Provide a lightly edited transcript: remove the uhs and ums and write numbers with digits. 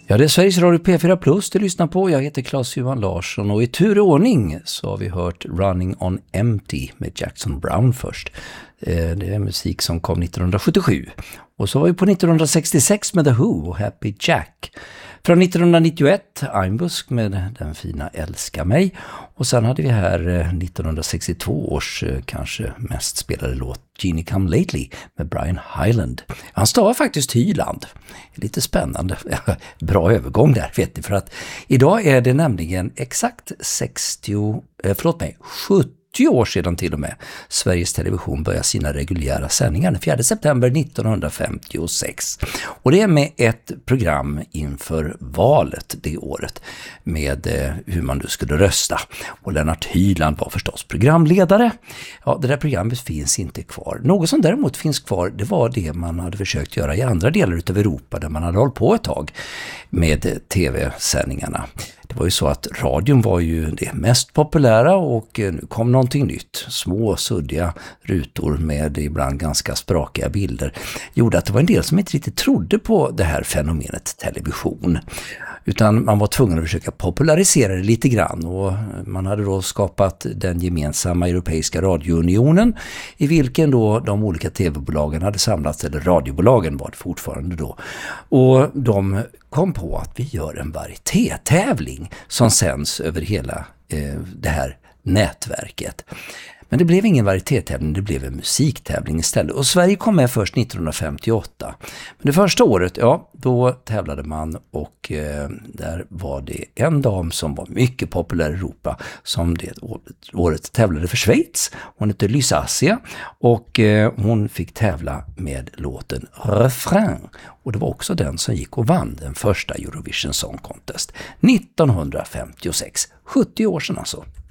Ja, det är Sveriges Radio P4 Plus du lyssnar på. Jag heter Claes-Johan Larsson och i tur och ordning så har vi hört Running on Empty med Jackson Browne först. Det är musik som kom 1977. Och så var vi på 1966 med The Who och Happy Jack. Från 1991 Einbusk med den fina Älska mig. Och sen hade vi här 1962 års kanske mest spelade låt Jeannie Come Lately med Brian Hyland. Han stavar faktiskt Hyland. Lite spännande. Bra övergång där, vet ni. För att idag är det nämligen exakt 70 år sedan till och med Sveriges Television började sina reguljära sändningar den 4 september 1956. Och det är med ett program inför valet det året med hur man nu skulle rösta. Och Lennart Hyland var förstås programledare. Ja, det där programmet finns inte kvar. Något som däremot finns kvar, det var det man hade försökt göra i andra delar av Europa där man hade hållit på ett tag med tv-sändningarna. Det var ju så att radion var ju det mest populära och nu kom någonting nytt. Små, suddiga rutor med ibland ganska sprakiga bilder gjorde att det var en del som inte riktigt trodde på det här fenomenet television. Utan man var tvungen att försöka popularisera det lite grann och man hade då skapat den gemensamma Europeiska radiounionen i vilken då de olika tv-bolagen hade samlats, eller radiobolagen var det fortfarande då. Och de kom på att vi gör en varietétävling som sänds över hela det här nätverket. Men det blev ingen varietétävling, det blev en musiktävling istället. Och Sverige kom med först 1958. Men det första året, ja, då tävlade man och där var det en dam som var mycket populär i Europa som det året tävlade för Schweiz. Hon hette Lysasia och hon fick tävla med låten Refrain. Och det var också den som gick och vann den första Eurovision Song Contest 1956. 70 år sedan alltså.